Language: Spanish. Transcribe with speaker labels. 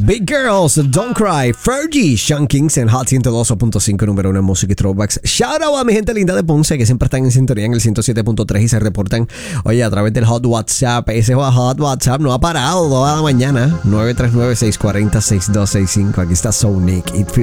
Speaker 1: Big Girls, Don't Cry, Fergie, Sean Kings en Hot 102.5, número 1 en música y throwbacks. Shout out a mi gente linda de Ponce que siempre están en sintonía en el 107.3 y se reportan, oye, a través del Hot WhatsApp. Ese Hot WhatsApp no ha parado toda la mañana. 939-640-6265. Aquí está Sonic. It feels